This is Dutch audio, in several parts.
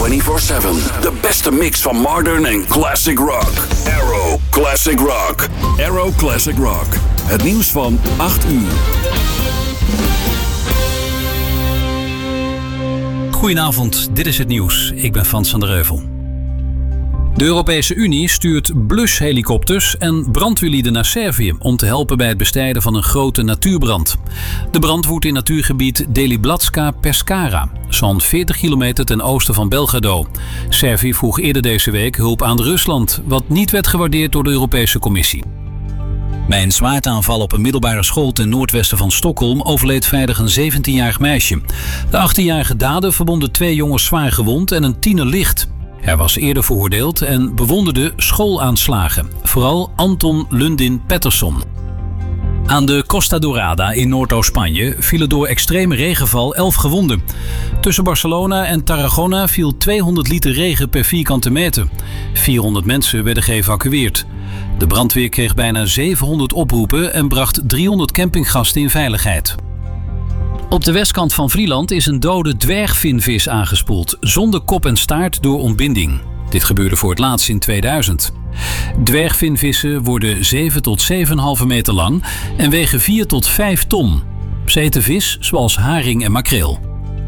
De beste mix van modern en classic rock. Arrow Classic Rock. Arrow Classic Rock. Het nieuws van 8 uur. Goedenavond, dit is het nieuws. Ik ben Frans van der Heuvel. De Europese Unie stuurt blushelikopters en brandweerlieden naar Servië om te helpen bij het bestrijden van een grote natuurbrand. De brand woedt in natuurgebied Deliblatska Pescara, zo'n 40 kilometer ten oosten van Belgrado. Servië vroeg eerder deze week hulp aan Rusland, wat niet werd gewaardeerd door de Europese Commissie. Bij een zwaardaanval op een middelbare school ten noordwesten van Stockholm overleed vrijdag een 17-jarig meisje. De 18-jarige dader verwondde 2 jongens zwaar gewond en een tiener licht. Hij was eerder veroordeeld en bewonderde schoolaanslagen, vooral Anton Lundin Pettersson. Aan de Costa Dorada in Noordoost-Spanje vielen door extreme regenval 11 gewonden. Tussen Barcelona en Tarragona viel 200 liter regen per vierkante meter. 400 mensen werden geëvacueerd. De brandweer kreeg bijna 700 oproepen en bracht 300 campinggasten in veiligheid. Op de westkant van Vlieland is een dode dwergvinvis aangespoeld, zonder kop en staart door ontbinding. Dit gebeurde voor het laatst in 2000. Dwergvinvissen worden 7 tot 7,5 meter lang en wegen 4 tot 5 ton. Ze eten vis zoals haring en makreel.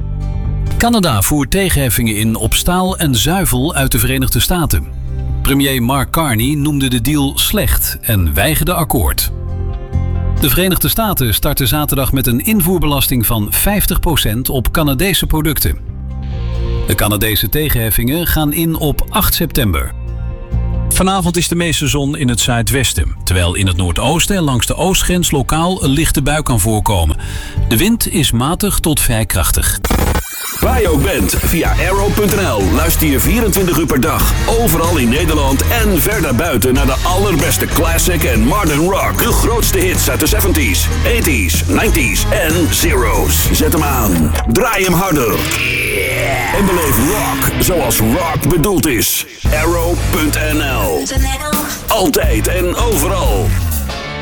Canada voert tegenheffingen in op staal en zuivel uit de Verenigde Staten. Premier Mark Carney noemde de deal slecht en weigerde akkoord. De Verenigde Staten starten zaterdag met een invoerbelasting van 50% op Canadese producten. De Canadese tegenheffingen gaan in op 8 september. Vanavond is de meeste zon in het zuidwesten, terwijl in het noordoosten en langs de oostgrens lokaal een lichte bui kan voorkomen. De wind is matig tot vrij krachtig. Waar je ook bent, via arrow.nl luister je 24 uur per dag, overal in Nederland en ver buiten naar de allerbeste classic en modern rock. De grootste hits uit de 70s, 80s, 90s en zeros. Zet hem aan, draai hem harder. En beleef rock zoals rock bedoeld is. Arrow.nl. Altijd en overal.